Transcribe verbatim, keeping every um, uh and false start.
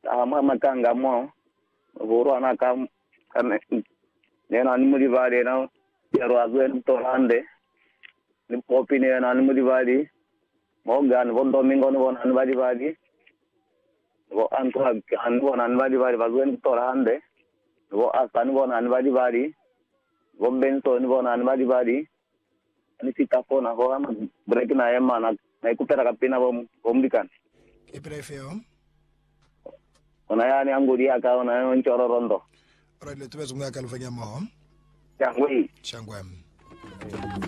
ama makanga mo boro anaka kan nena nimudi bade na yaro agwen to hande ni kopi ne na nimudi badi mo gan bon domingo no an badi badi wo anto an bon an badi badi bagwen to hande wo asan bon an badi badi wo benso ni bon an badi badi ni sitako na ho ama break na yema na na ikupera kapina bom bomdikan Iprefeo. Ona yani angudi aka ona onchoro rondo. Alright, let's move on to the Changwe. Changwem.